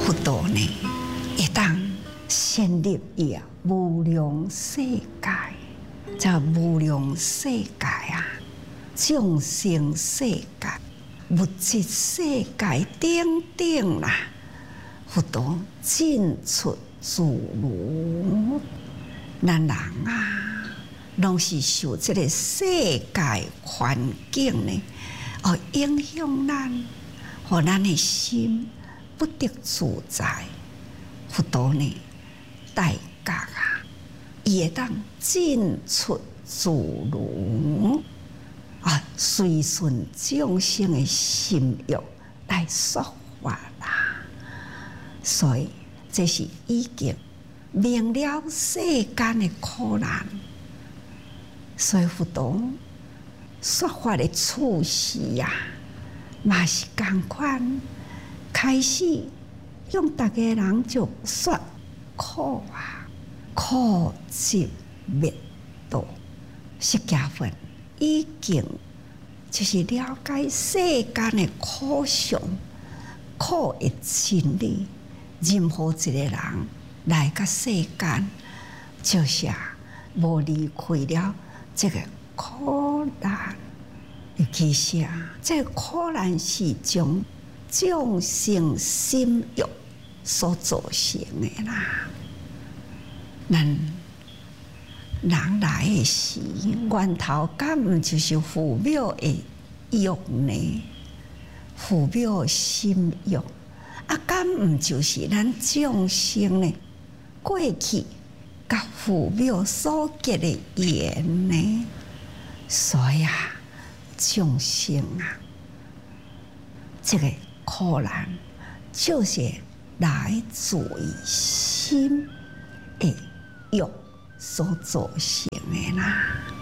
佛陀呢，会当建立伊无量世界，这无量世界啊，众生世界、物质世界等等啦，佛陀尽出自如。咱人啊，拢是受这个世界环境呢，影响咱，互咱的心不得自在。佛陀呢，大觉啊，伊会当尽出自如随顺众生的心欲来说法啦。所以这是已经明了世间的苦难，所以佛陀说法的处事呀，嘛是同款，开始用大家人就说苦啊，苦集灭道。释迦佛已经就是了解世间的苦相、苦的真理，任何一个人来到世间，就是无离开了这个苦难。尤其是这个苦难是从众生心欲所造成的啦。咱人来的时，源头敢毋就是父母的欲呢？父母的心欲敢毋就是咱众生呢？过去甲父母所结的缘呢？所以众生这个苦难就是来自于心的欲所造成的啦。